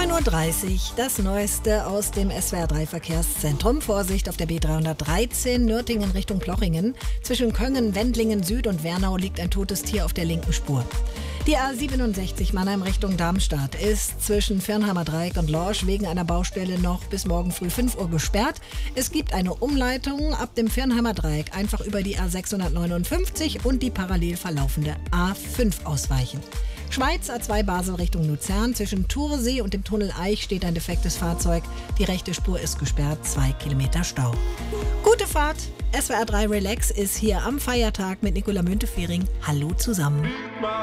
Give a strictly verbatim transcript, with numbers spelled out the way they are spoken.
neun Uhr dreißig, das Neueste aus dem S W R drei Verkehrszentrum. Vorsicht auf der B dreihundertdreizehn, Nürtingen Richtung Plochingen. Zwischen Köngen, Wendlingen Süd und Wernau liegt ein totes Tier auf der linken Spur. Die A siebenundsechzig Mannheim Richtung Darmstadt ist zwischen Firnheimer Dreieck und Lorsch wegen einer Baustelle noch bis morgen früh fünf Uhr gesperrt. Es gibt eine Umleitung ab dem Firnheimer Dreieck einfach über die A sechshundertneunundfünfzig und die parallel verlaufende A fünf ausweichen. Schweiz A zwei Basel Richtung Luzern. Zwischen Thursee und dem Tunnel Eich steht ein defektes Fahrzeug. Die rechte Spur ist gesperrt, zwei Kilometer Stau. Gute Fahrt. S W R drei Relax ist hier am Feiertag mit Nicola Müntefering. Hallo zusammen.